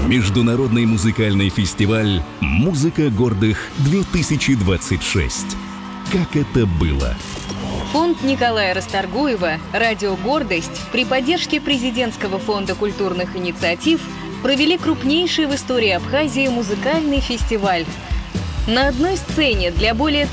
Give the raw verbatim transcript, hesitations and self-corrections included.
Международный музыкальный фестиваль «Музыка гордых-две тысячи двадцать шесть». Как это было? Фонд Николая Расторгуева «Радио Гордость» при поддержке Президентского фонда культурных инициатив провели крупнейший в истории Абхазии музыкальный фестиваль. На одной сцене для более